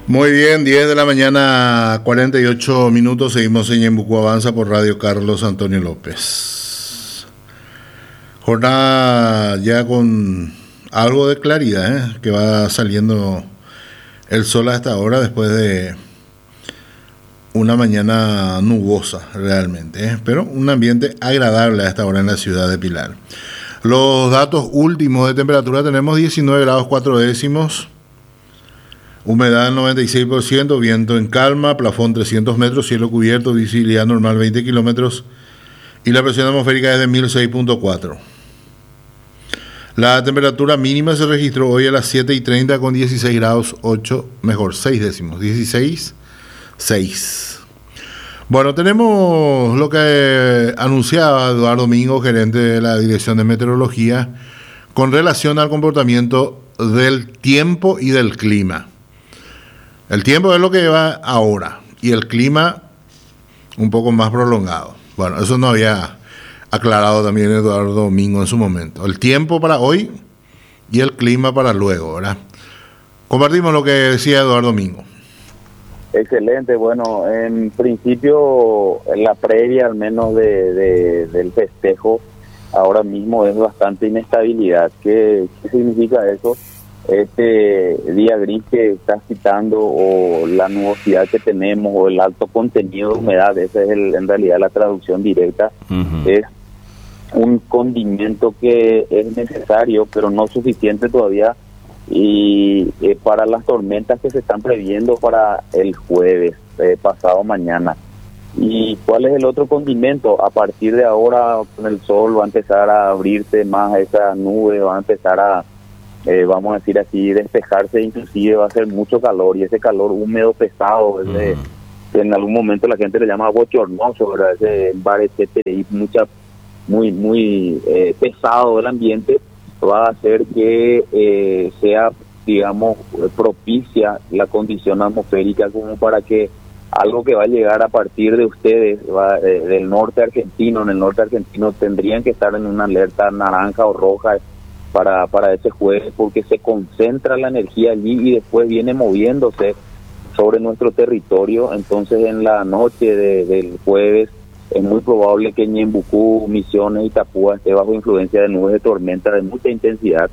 Muy bien, 10 de la mañana, 48 minutos. Seguimos en Ñembucú Avanza por Radio Carlos Antonio López. Jornada ya con algo de claridad, que va saliendo el sol a esta hora después de una mañana nubosa realmente, pero un ambiente agradable a esta hora en la ciudad de Pilar. Los datos últimos de temperatura: tenemos 19 grados 4 décimos, humedad del 96%, viento en calma, plafón 300 metros, cielo cubierto, visibilidad normal 20 kilómetros y la presión atmosférica es de 1006.4. La temperatura mínima se registró hoy a las 7:30 con 16 grados 6 décimos, 16,6. Bueno, tenemos lo que anunciaba Eduardo Mingo, gerente de la Dirección de Meteorología, con relación al comportamiento del tiempo y del clima. El tiempo es lo que va ahora y el clima un poco más prolongado. Bueno, eso no había aclarado también Eduardo Mingo en su momento. El tiempo para hoy y el clima para luego, ¿verdad? Compartimos lo que decía Eduardo Mingo. Excelente, bueno, en principio la previa al menos del festejo ahora mismo es bastante inestabilidad. ¿Qué significa eso? Este día gris que está citando, o la nubosidad que tenemos, o el alto contenido de humedad, esa es en realidad la traducción directa. Es un condimento que es necesario pero no suficiente todavía, y para las tormentas que se están previendo para el jueves pasado mañana. ¿Y cuál es el otro condimento? A partir de ahora, con el sol va a empezar a abrirse más esa nube, va a empezar a vamos a decir así, despejarse, inclusive va a hacer mucho calor, y ese calor húmedo pesado, en algún momento la gente le llama bochornoso, ¿verdad? Ese y muy pesado del ambiente, va a hacer que sea, digamos, propicia la condición atmosférica como para que algo que va a llegar a partir de ustedes, del norte argentino, en el norte argentino tendrían que estar en una alerta naranja o roja para ese jueves, porque se concentra la energía allí y después viene moviéndose sobre nuestro territorio. Entonces en la noche del jueves es muy probable que Ñembucú, Misiones y Itapúa esté bajo influencia de nubes de tormenta de mucha intensidad.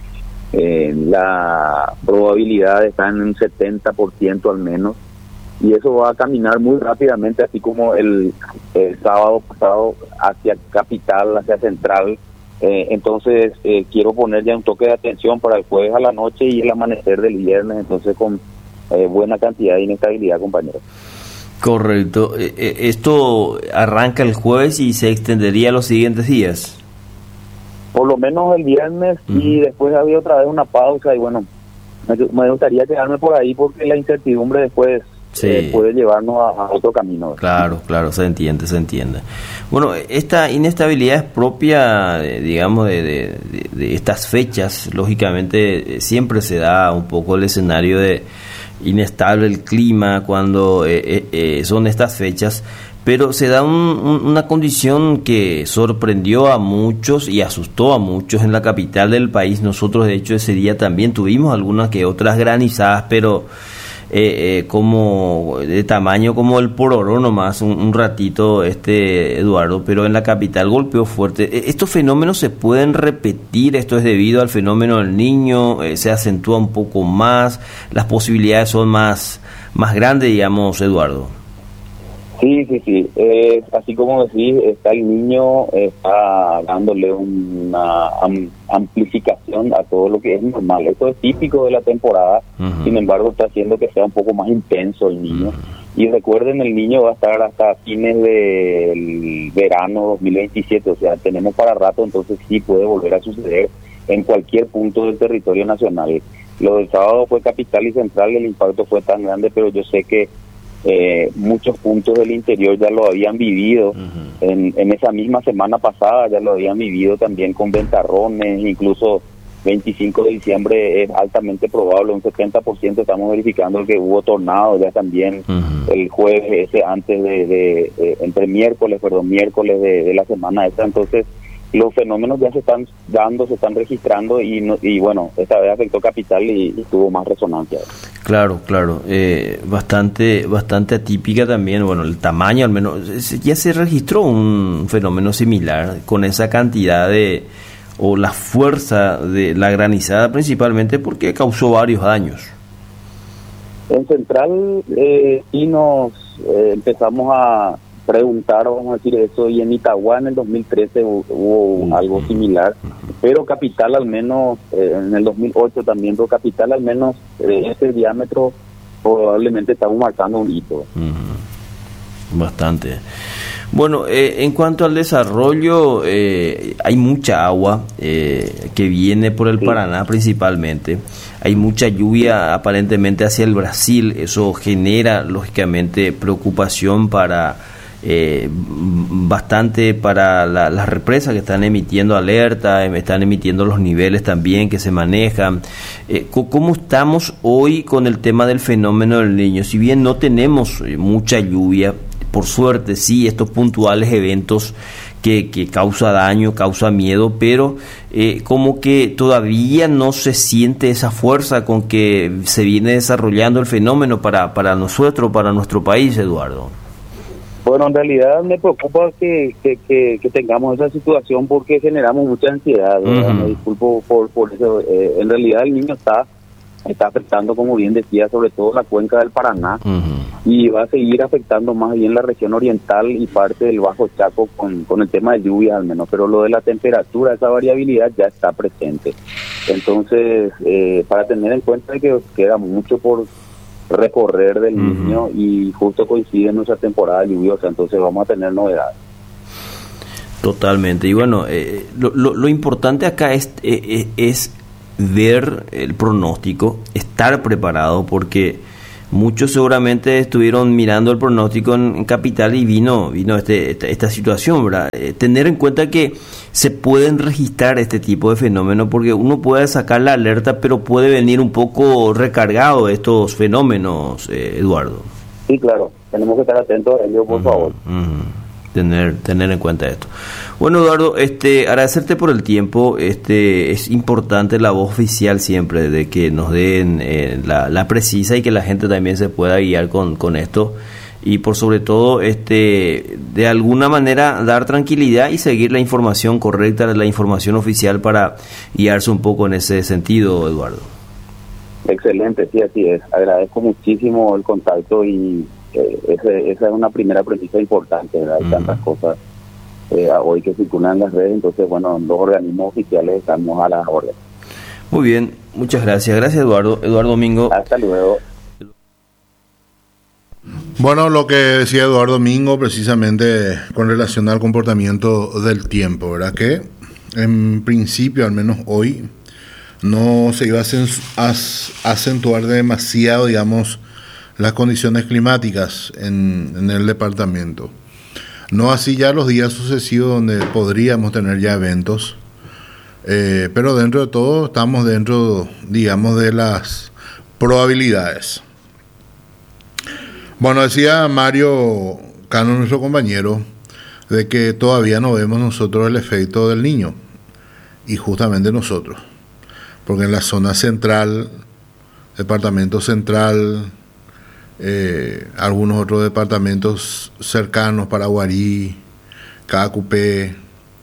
La probabilidad está en un 70% al menos, y eso va a caminar muy rápidamente, así como el sábado pasado hacia capital, hacia central. Entonces quiero poner ya un toque de atención para el jueves a la noche y el amanecer del viernes, entonces con buena cantidad de inestabilidad, compañeros. Correcto. ¿Esto arranca el jueves y se extendería los siguientes días? Por lo menos el viernes, y después había otra vez una pausa, y bueno, me gustaría quedarme por ahí porque la incertidumbre después puede llevarnos a otro camino. Claro, se entiende. Bueno, esta inestabilidad es propia, digamos, de estas fechas. Lógicamente siempre se da un poco el escenario de inestable el clima cuando son estas fechas, pero se da una condición que sorprendió a muchos y asustó a muchos en la capital del país. Nosotros, de hecho, ese día también tuvimos algunas que otras granizadas, pero como de tamaño como el Pororó nomás, un ratito, Eduardo, pero en la capital golpeó fuerte. ¿Estos fenómenos se pueden repetir? ¿Esto es debido al fenómeno del Niño? ¿Se acentúa un poco más? ¿Las posibilidades son más grandes, digamos, Eduardo? Sí. Así como decís, está el Niño, está dándole una amplificación a todo lo que es normal. Esto es típico de la temporada, sin embargo está haciendo que sea un poco más intenso el Niño. Y recuerden, el Niño va a estar hasta fines del verano 2027, o sea, tenemos para rato, entonces sí puede volver a suceder en cualquier punto del territorio nacional. Lo del sábado fue capital y central, el impacto fue tan grande, pero yo sé que muchos puntos del interior ya lo habían vivido. En esa misma semana pasada ya lo habían vivido también con ventarrones, incluso 25 de diciembre es altamente probable, un 70% estamos verificando que hubo tornados ya también el jueves antes entre miércoles de la semana esta. Entonces los fenómenos ya se están dando, se están registrando, y bueno, esta vez afectó capital y tuvo más resonancia. Claro, claro, bastante atípica también. Bueno, el tamaño al menos, ya se registró un fenómeno similar con esa cantidad o la fuerza de la granizada, principalmente porque causó varios daños. En Central sí nos empezamos a preguntar, vamos a decir eso, y en Itagua en el 2013 hubo algo similar, pero Capital al menos, en el 2008 también, pero Capital al menos ese diámetro probablemente estamos marcando un hito. Bastante. Bueno, en cuanto al desarrollo, hay mucha agua que viene por el Paraná principalmente. Hay mucha lluvia aparentemente hacia el Brasil. Eso genera lógicamente preocupación bastante para las represas que están emitiendo alerta, están emitiendo los niveles también que se manejan. ¿Cómo estamos hoy con el tema del fenómeno del Niño? Si bien no tenemos mucha lluvia, por suerte sí, estos puntuales eventos que causa daño, causa miedo, pero como que todavía no se siente esa fuerza con que se viene desarrollando el fenómeno para nosotros, para nuestro país, Eduardo. Bueno, en realidad me preocupa que tengamos esa situación porque generamos mucha ansiedad. Me disculpo por eso. En realidad el Niño está afectando, como bien decía, sobre todo la cuenca del Paraná, y va a seguir afectando más bien la región oriental y parte del Bajo Chaco con el tema de lluvias al menos, pero lo de la temperatura, esa variabilidad ya está presente. Entonces, para tener en cuenta que queda mucho por recorrer del Niño y justo coincide en nuestra temporada lluviosa, entonces vamos a tener novedades. Totalmente. Y bueno, lo importante acá es ver el pronóstico, estar preparado, porque muchos seguramente estuvieron mirando el pronóstico en Capital y vino esta situación, ¿verdad? Tener en cuenta que se pueden registrar este tipo de fenómenos, porque uno puede sacar la alerta, pero puede venir un poco recargado estos fenómenos, Eduardo. Sí, claro, tenemos que estar atentos a ello, por favor. Tener en cuenta esto. Bueno, Eduardo, agradecerte por el tiempo. Es importante la voz oficial siempre, de que nos den la precisa y que la gente también se pueda guiar con esto, y por sobre todo de alguna manera dar tranquilidad y seguir la información correcta, la información oficial, para guiarse un poco en ese sentido, Eduardo. Excelente, sí, así es. Agradezco muchísimo el contacto y esa es una primera premisa importante, ¿verdad? Hay tantas cosas hoy que circulan en las redes, entonces bueno, los organismos oficiales estamos a la orden. Muy bien, muchas gracias. Gracias, Eduardo Domingo. Hasta luego. Bueno, lo que decía Eduardo Domingo precisamente con relación al comportamiento del tiempo, ¿verdad? Que en principio, al menos hoy, no se iba a acentuar demasiado, digamos, las condiciones climáticas en el departamento. No así ya los días sucesivos, donde podríamos tener ya eventos, pero dentro de todo estamos dentro, digamos, de las probabilidades. Bueno, decía Mario Cano, nuestro compañero, de que todavía no vemos nosotros el efecto del Niño, y justamente nosotros, porque en la zona central, departamento central, algunos otros departamentos cercanos, Paraguarí, Cacupé,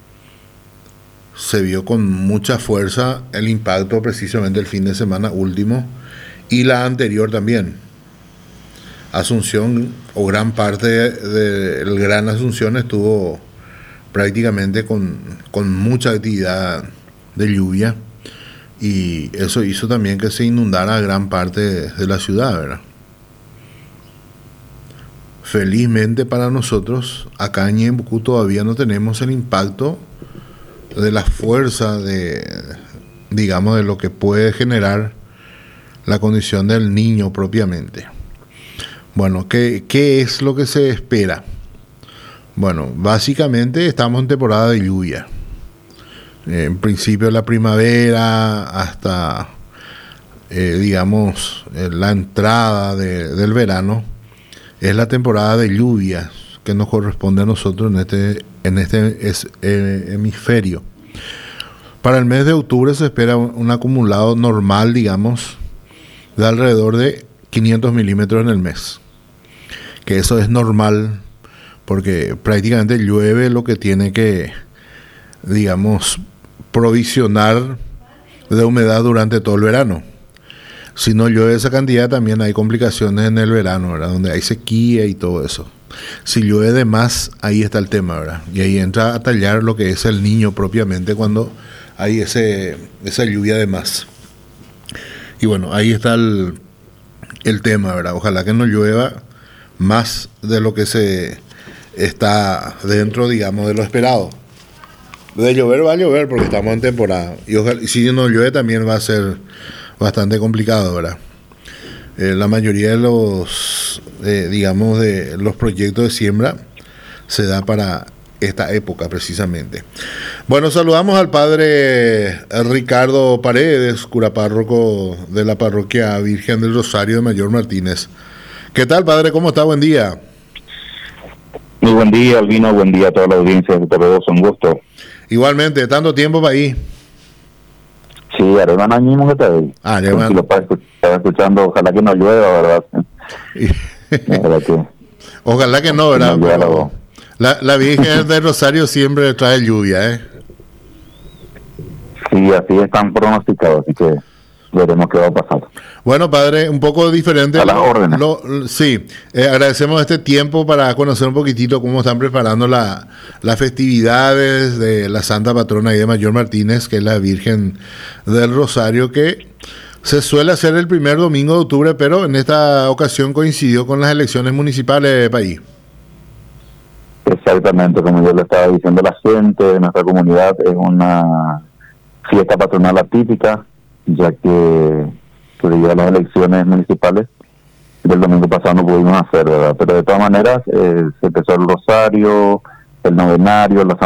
se vio con mucha fuerza el impacto precisamente el fin de semana último y la anterior también. Asunción, o gran parte del Gran Asunción, estuvo prácticamente con mucha actividad de lluvia, y eso hizo también que se inundara gran parte de la ciudad, ¿verdad? Felizmente para nosotros, acá en Ñembucú todavía no tenemos el impacto de la fuerza digamos, de lo que puede generar la condición del Niño propiamente. Bueno, ¿qué es lo que se espera? Bueno, básicamente estamos en temporada de lluvia. En principio la primavera hasta, digamos, la entrada del verano, es la temporada de lluvias que nos corresponde a nosotros en este hemisferio. Para el mes de octubre se espera un acumulado normal, digamos, de alrededor de 500 milímetros en el mes. Que eso es normal, porque prácticamente llueve lo que tiene que, digamos, provisionar de humedad durante todo el verano. Si no llueve esa cantidad, también hay complicaciones en el verano, ¿verdad? Donde hay sequía y todo eso. Si llueve de más, ahí está el tema, ¿verdad? Y ahí entra a tallar lo que es el niño propiamente cuando hay esa lluvia de más. Y bueno, ahí está el tema, ¿verdad? Ojalá que no llueva más de lo que se está dentro, digamos, de lo esperado. De llover va a llover porque estamos en temporada. Y ojalá, si no llueve también va a ser bastante complicado, ¿verdad? La mayoría de los, digamos, de los proyectos de siembra se da para esta época precisamente. Bueno, saludamos al padre Ricardo Paredes, cura párroco de la parroquia Virgen del Rosario de Mayor Martínez. ¿Qué tal, padre? ¿Cómo está? Buen día. Muy buen día, Albino. Buen día a toda la audiencia de TV2. Un gusto. Igualmente, tanto tiempo para ahí. Sí, ahora un año mismo que te doy. Ya si lo estaba escuchando, ojalá que no llueva, ¿verdad? Ojalá que no, ¿verdad? No, la Virgen del Rosario siempre trae lluvia, ¿eh? Sí, así están pronosticados, así que veremos qué va a pasar. Bueno, padre, un poco diferente. A las órdenes. Sí, agradecemos este tiempo para conocer un poquitito cómo están preparando las festividades de la Santa Patrona y de Mayor Martínez, que es la Virgen del Rosario, que se suele hacer el primer domingo de octubre, pero en esta ocasión coincidió con las elecciones municipales del país. Exactamente, como yo le estaba diciendo a la gente de nuestra comunidad, es una fiesta patronal atípica, ya que debido a las elecciones municipales del domingo pasado no pudimos hacer, ¿verdad? Pero de todas maneras se empezó el rosario, el novenario, la